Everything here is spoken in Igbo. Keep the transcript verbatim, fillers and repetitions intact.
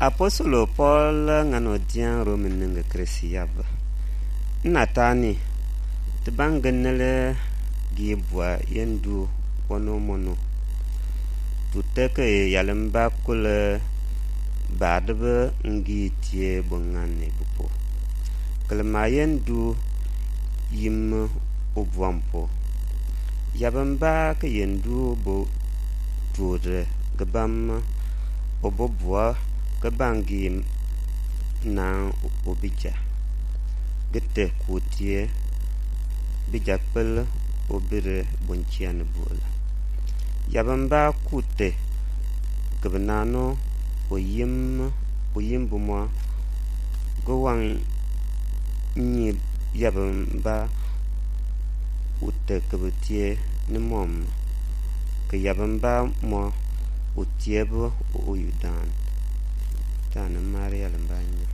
Apostolo Paul ngano dian Roman nga Kristiyab. Natani te bangenele gibwa yendu wono mono. Tuteke yalemba kule badbe ngi tie bongane bupo. Kalma yendu yim obwampo. Yabamba ke yendu bo tuore gabam obobwa kabangi na obija gete kutie bijakpel obire bonchian bol yabamba kute kabnano oyim oyim bumwa gowang ni yabamba ute kabutie ni mom ke yabamba mo utiebo oyudan Tana Maria Lambanya.